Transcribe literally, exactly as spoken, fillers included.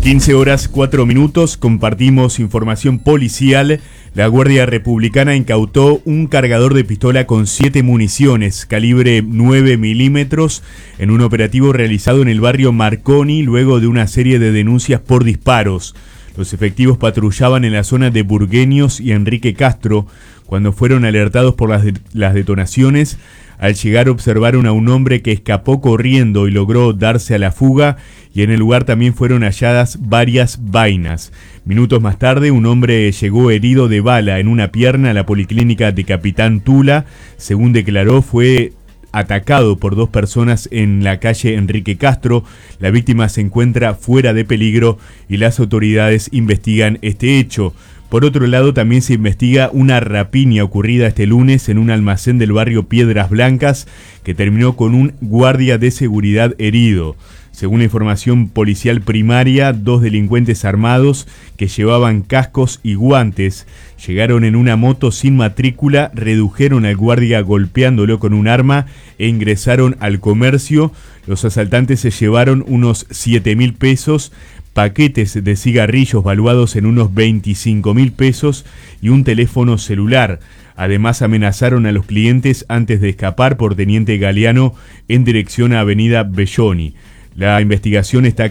quince horas cuatro minutos, compartimos información policial. La Guardia Republicana incautó un cargador de pistola con siete municiones, calibre nueve milímetros, en un operativo realizado en el barrio Marconi, luego de una serie de denuncias por disparos. Los efectivos patrullaban en la zona de Burgueños y Enrique Castro, cuando fueron alertados por las, de- las detonaciones. Al llegar observaron a un hombre que escapó corriendo y logró darse a la fuga, y en el lugar también fueron halladas varias vainas. Minutos más tarde, un hombre llegó herido de bala en una pierna a la policlínica de Capitán Tula. Según declaró, fue atacado por dos personas en la calle Enrique Castro. La víctima se encuentra fuera de peligro y las autoridades investigan este hecho. Por otro lado, también se investiga una rapiña ocurrida este lunes en un almacén del barrio Piedras Blancas, que terminó con un guardia de seguridad herido. Según la información policial primaria, dos delincuentes armados que llevaban cascos y guantes llegaron en una moto sin matrícula, redujeron al guardia golpeándolo con un arma e ingresaron al comercio. Los asaltantes se llevaron unos siete mil pesos, paquetes de cigarrillos valuados en unos veinticinco mil pesos y un teléfono celular. Además, amenazaron a los clientes antes de escapar por Teniente Galeano en dirección a Avenida Belloni. La investigación está